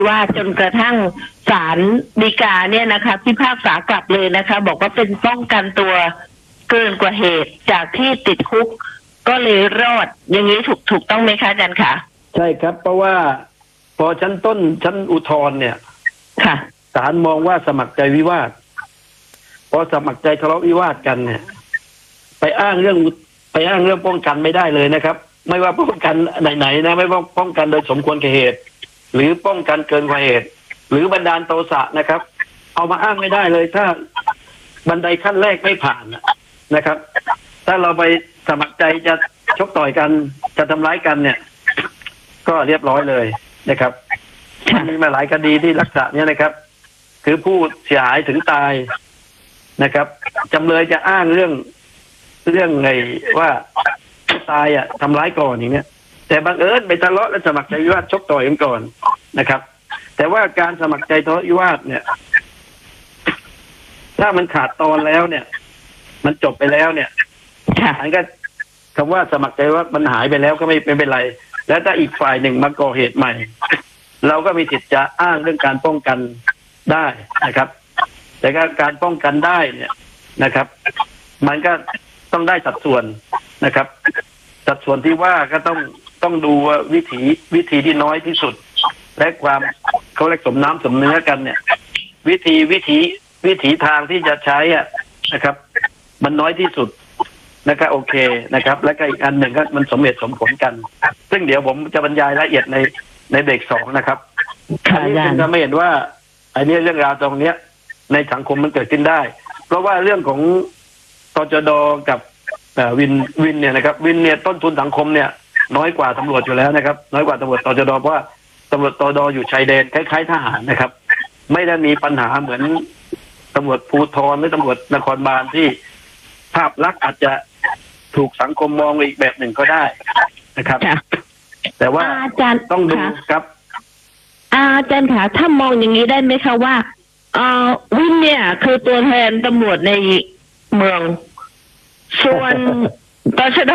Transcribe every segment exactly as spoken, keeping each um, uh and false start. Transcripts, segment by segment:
ว่าจนกระทั่งศาลฎีกาเนี่ยนะคะพิพากษากลับเลยนะคะบอกว่าเป็นป้องกันตัวเกินกว่าเหตุจากที่ติดคุกก็เลยรอดอย่างนี้ถูกถูกต้องไหมคะอาจารย์คะใช่ครับเพราะว่าพอชั้นต้นชั้นอุทธรณ์เนี่ยค่ะศาลมองว่าสมัครใจวิวาทพอสมัครใจทะเลาะวิวาทกันเนี่ยไปอ้างเรื่องไปอ้างเรื่องป้องกันไม่ได้เลยนะครับไม่ว่าป้องกันไหนๆนะไม่ว่าป้องกันโดยสมควรแก่เหตุหรือป้องกันเกินกว่าเหตุหรือบันดาลโทสะนะครับเอามาอ้างไม่ได้เลยถ้าบันไดขั้นแรกไม่ผ่านนะครับถ้าเราไปสมัครใจจะชกต่อยกันจะทำร้ายกันเนี่ยก็เรียบร้อยเลยนะครับมันมีมาหลายคดีที่ลักษณะนี้นะครับคือผู้เสียหายถึงตายนะครับจำเลยจะอ้างเรื่องเรื่องไงว่าตายอ่ะทำร้ายก่อนอย่างเงี้ยแต่บังเอิญไปทะเลาะและสมัครใจวิวาทชกต่อยกันก่อนนะครับแต่ว่าการสมัครใจทะเลาะวิวาทเนี่ยถ้ามันขาดตอนแล้วเนี่ยมันจบไปแล้วเนี่ยอันก็คำว่าสมัครใจว่ามันหายไปแล้วก็ไม่เป็นไรแล้วถ้าอีกฝ่ายหนึ่งมาก่อเหตุใหม่เราก็มีสิทธิ์จะอ้างเรื่องการป้องกันได้นะครับแต่การป้องกันได้เนี่ยนะครับมันก็ต้องได้สัดส่วนนะครับสัดส่วนที่ว่าก็ต้องต้องดูว่าวิธีวิธีที่น้อยที่สุดและความเขาเรียกสมน้ำสมเนื้อกันเนี่ยวิธีวิธีวิถีทางที่จะใช้อ่ะนะครับมันน้อยที่สุดนะครับโอเคนะครับและก็อีกอันหนึ่งก็มันสมเหตุสมผลกันซึ่งเดี๋ยวผมจะบรรยายละเอียดในในเบรกสองนะครับอันนี้จึงจะไม่เห็นว่าอันนี้เรื่องราวตรงเนี้ยในสังคมมันเกิดขึ้นได้เพราะว่าเรื่องของตจด.กับวินวินเนี่ยนะครับวินเนี่ยต้นทุนสังคมเนี่ยน้อยกว่าตำรวจอยู่แล้วนะครับน้อยกว่าตำรวจตจด.เพราะว่าตำรวจตจด.อยู่ชายแดนคล้ายๆทหารนะครับไม่ได้มีปัญหาเหมือนตำรวจภูธรหรือตำรวจนครบาลที่ภาพลักษณ์อาจจะถูกสังคมมองอีกแบบหนึ่งก็ได้นะครับแต่ว่าอาจารย์ต้องดูครับอาจารย์คะถ้ามองอย่างนี้ได้ไหมคะว่าอ่าวินเนี่ยคือตัวแทนตำรวจในเมืองส่วนตชด.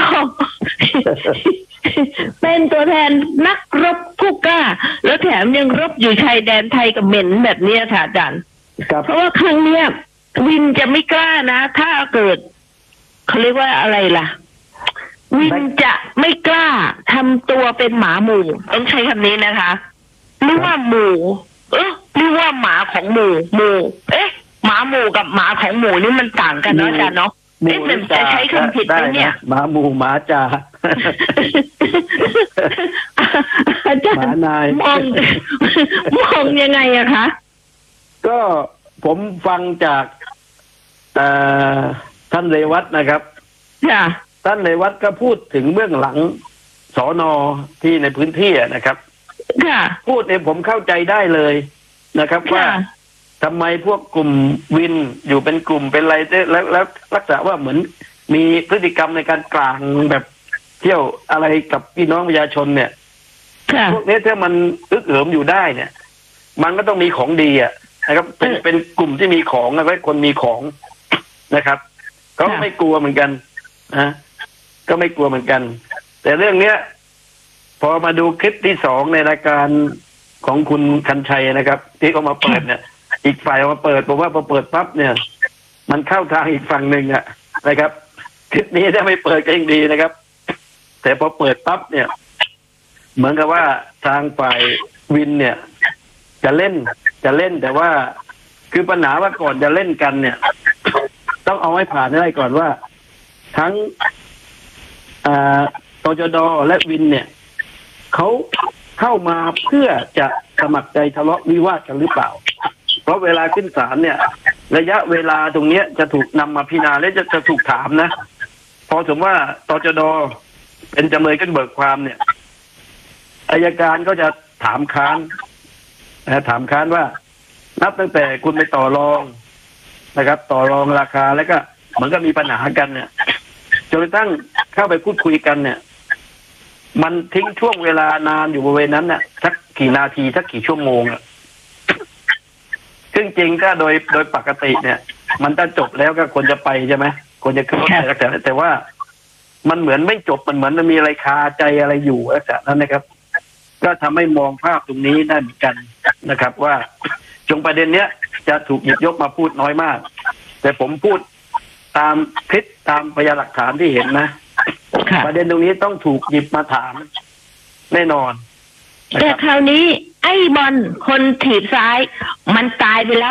เป็นตัวแทนนักรบผู้กล้าแล้วแถมยังรบอยู่ชายแดนไทยกับเหม็นแบบนี้ค่ะอาจารย์เพราะว่าครั้งเนี้ยวินจะไม่กล้านะถ้าเกิดเขาเรียกว่าอะไรล่ะวินจะไม่กล้าทำตัวเป็นหมาหมู่ต้องใช้คำนี้นะคะหรือว่าหมู่เออหรือว่าหมาของหมู่หมู่เอ๊ะหมาหมู่กับหมาของหมู่นี่มันต่างกันเนาะอาจารย์เนาะเอ๊ะมันจะใช้คำผิดไหมเนี่ยหมาหมู่หมาจ่าอาจารย์มองมองยังไงอะคะก็ผมฟังจากท่านเรวัตนะครับท่านเรวัตก็พูดถึงเบื้องหลังสน.ที่ในพื้นที่นะครับพูดเนี่ยผมเข้าใจได้เลยนะครับว่าทำไมพวกกลุ่มวินอยู่เป็นกลุ่มเป็นอะไรแล้วแล้วลักษณะว่าเหมือนมีพฤติกรรมในการกลางแบบเที่ยวอะไรกับพี่น้องประชาชนเนี่ยพวกนี้ถ้ามันอึกเหิมอยู่ได้เนี่ยมันก็ต้องมีของดีอ่ะนะครับเป็นเป็นกลุ่มที่มีของแล้วคนมีของนะครับก็ไม่กลัวเหมือนกันนะก็ไม่กลัวเหมือนกันแต่เรื่องเนี้ยพอมาดูคลิปที่สองในรายการของคุณคันชัยนะครับที่เขามาเปิดเนี่ยอีกฝ่ายมาเปิดผมว่าพอเปิดปั๊บเนี่ยมันเข้าทางอีกฝั่งหนึ่งอะนะครับคลิปนี้ถ้าไม่เปิดก็ยังดีนะครับแต่พอเปิดปั๊บเนี่ยเหมือนกับว่าทางฝ่ายวินเนี่ยจะเล่นจะเล่นแต่ว่าคือปัญหาว่าก่อนจะเล่นกันเนี่ยต้องเอาให้ผ่านได้ก่อนว่าทั้งตจด.และวินเนี่ยเขาเข้ามาเพื่อจะสมัครใจทะเลาะวิวาทกันหรือเปล่าเพราะเวลาขึ้นศาลเนี่ยระยะเวลาตรงเนี้ยจะถูกนำมาพิจารณาและจะจะถูกถามนะพอสมมติว่าตจด.เป็นจำเลยขึ้นเบิกความเนี่ยอัยการก็จะถามค้านนะถามค้านว่านับตั้งแต่คุณไปต่อรองนะครับต่อรองราคาแล้วก็มันก็มีปัญหากันเนี่ยจนกระทั่งเข้าไปพูดคุยกันเนี่ยมันทิ้งช่วงเวลานานอยู่บริเวณนั้นน่ะสักกี่นาทีสักกี่ชั่วโมงอ่ะซึ่งจริงก็โดยโดยปกติเนี่ยมันถ้าจบแล้วก็ควรจะไปใช่ไหมควรจะขึ้นรถไปแล้วแต่แต่ว่ามันเหมือนไม่จบมันเหมือนมันมีอะไรคาใจอะไรอยู่แล้วจากนั้นนะครับก็ทำให้มองภาพตรงนี้ได้เหมือนกันนะครับ ว่าจงประเด็นเนี้ยจะถูกหยิบยกมาพูดน้อยมาก แต่ผมพูดตามคลิปตามพยานหลักฐานที่เห็นนะประเด็นตรงนี้ต้องถูกหยิบมาถามแน่นอนแต่คราวนี้ไอ้บอลคนถีบซ้ายมันตายไปแล้ว